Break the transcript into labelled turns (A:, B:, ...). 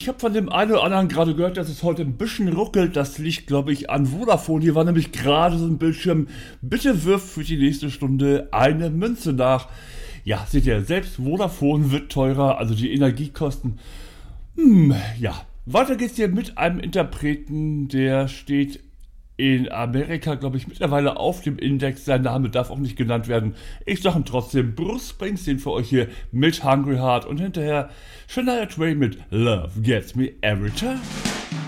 A: Ich habe von dem einen oder anderen gerade gehört, dass es heute ein bisschen ruckelt. Das liegt, glaube ich, an Vodafone. Hier war nämlich gerade so ein Bildschirm. Bitte wirf für die nächste Stunde eine Münze nach. Ja, seht ihr, selbst Vodafone wird teurer, also die Energiekosten. Ja. Weiter geht's hier mit einem Interpreten, der steht in Amerika, glaube ich, mittlerweile auf dem Index. Sein Name darf auch nicht genannt werden. Ich sage ihm trotzdem, Bruce Springsteen für euch hier mit Hungry Heart und hinterher Shania Twain mit Love Gets Me Every Time.